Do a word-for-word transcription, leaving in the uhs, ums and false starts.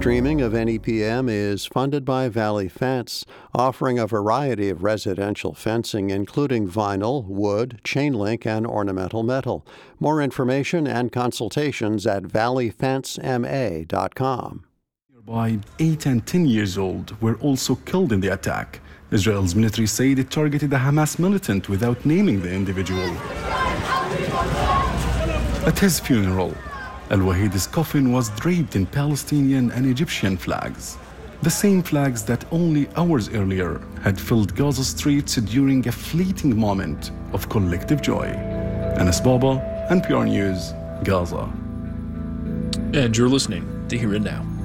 streaming of N E P M is funded by Valley Fence, offering a variety of residential fencing, including vinyl, wood, chain link, and ornamental metal. More information and consultations at valley fence m a dot com. Nearby, eight and ten years old were also killed in the attack. Israel's military said it targeted a Hamas militant without naming the individual. At his funeral, Al-Wahid's coffin was draped in Palestinian and Egyptian flags, the same flags that only hours earlier had filled Gaza streets during a fleeting moment of collective joy. Anas Baba, N P R News, Gaza. And you're listening to Here and Now.